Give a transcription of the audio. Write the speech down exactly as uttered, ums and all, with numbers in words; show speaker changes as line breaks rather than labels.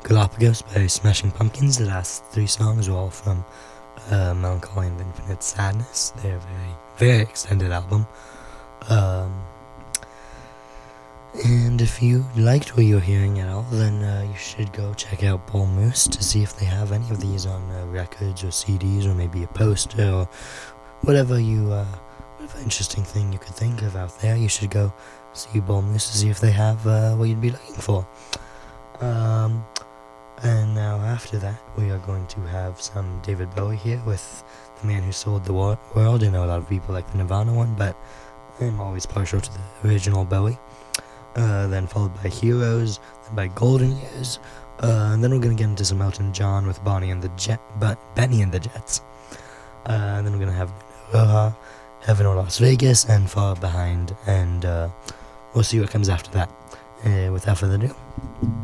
Galapagos by Smashing Pumpkins. The last three songs are all from uh, Melancholy and Infinite Sadness. They're a very, very extended album. Um, and if you liked what you're hearing at all, then uh, you should go check out Bull Moose to see if they have any of these on uh, records or C Ds or maybe a poster or whatever you, uh, whatever interesting thing you could think of out there. You should go see Bull Moose to see if they have uh, what you'd be looking for. Um, and now after that, we are going to have some David Bowie here with The Man Who Sold the Wor- World. I know a lot of people like the Nirvana one, but I'm always partial to the original Bowie. Uh, then followed by Heroes, then by Golden Years, uh, and then we're going to get into some Elton John with Bonnie and the Jet, but Benny and the Jets. Uh, and then we're going to have Roha, Heaven or Las Vegas, and Far Behind, and uh, we'll see what comes after that. Uh, without further ado,